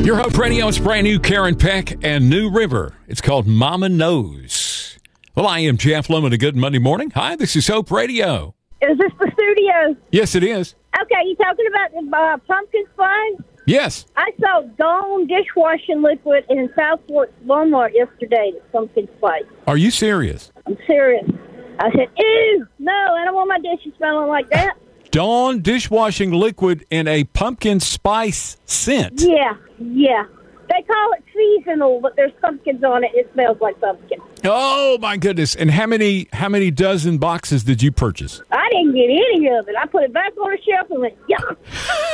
Your Hope Radio's brand new Karen Peck and New River. It's called Mama Knows. Well, I am Jeff Lemon. A good Monday morning. Hi, this is Hope Radio. Is this the studio? Yes, it is. Okay, you talking about the pumpkin spice? Yes. I saw Dawn dishwashing liquid in South Fort Walmart yesterday, the pumpkin spice. Are you serious? I'm serious. I said, ew, no, I don't want my dishes smelling like that. Dawn dishwashing liquid in a pumpkin spice scent. Yeah. They call it seasonal, but there's pumpkins on it. It smells like pumpkin. Oh, my goodness. And how many dozen boxes did you purchase? I didn't get any of it. I put it back on the shelf and went, yuck.